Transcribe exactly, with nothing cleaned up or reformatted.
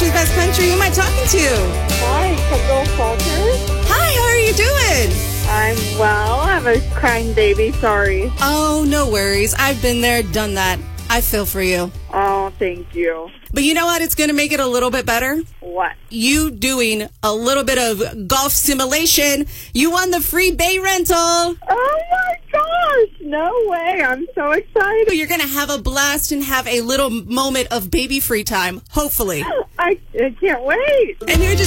Nation's Best Country. Who am I talking to? Hi, Kendall Salter. Hi, how are you doing? I'm well. I have a crying baby. Sorry. Oh, no worries. I've been there, done that. I feel for you. Oh, thank you. But you know what? It's going to make it a little bit better. What? You doing a little bit of golf simulation. You won the free bay rental. Oh, my gosh. No way. I'm so excited. You're going to have a blast and have a little moment of baby free time, hopefully. I, I can't wait. And you're just